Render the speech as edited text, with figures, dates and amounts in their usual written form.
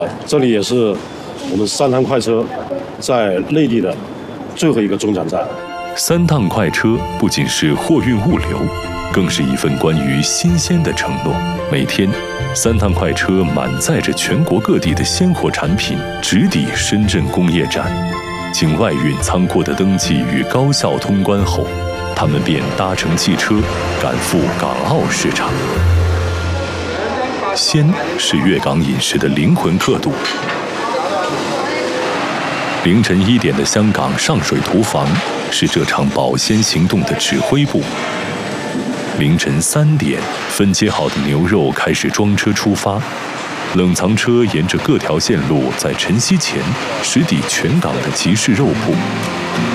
这里也是我们3趟快车在内地的最后一个终点站。 3趟快车不仅是货运物流，更是一份关于新鲜的承诺。每天，3趟快车满载着全国各地的鲜活产品，直抵深圳工业站。经外运仓库的登记与高效通关后，他们便搭乘汽车赶赴港澳市场。鲜是粤港饮食的灵魂刻度。凌晨1点的香港上水屠房是这场保鲜行动的指挥部。凌晨3点，分切好的牛肉开始装车出发，冷藏车沿着各条线路在晨曦前驶抵全港的集市肉铺。